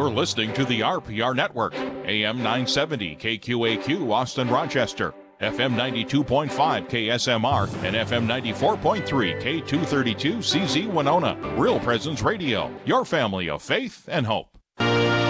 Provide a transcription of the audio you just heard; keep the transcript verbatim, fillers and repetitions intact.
You're listening to the R P R Network, A M nine seventy K Q A Q Austin Rochester, F M ninety-two point five K S M R, and F M ninety-four point three K two thirty-two C Z Winona. Real Presence Radio, your family of faith and hope.